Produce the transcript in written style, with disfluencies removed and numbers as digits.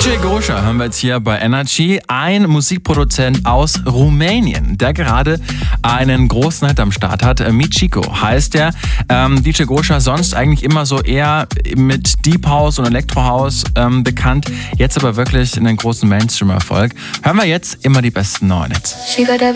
DJ Gosha hören wir jetzt hier bei Energy. Ein Musikproduzent aus Rumänien, der gerade einen großen Hit am Start hat. Michiko heißt der. DJ Gosha sonst eigentlich immer so eher mit Deep House und Electro House bekannt. Jetzt aber wirklich einen großen Mainstream-Erfolg. Hören wir jetzt immer die besten neuen Hits.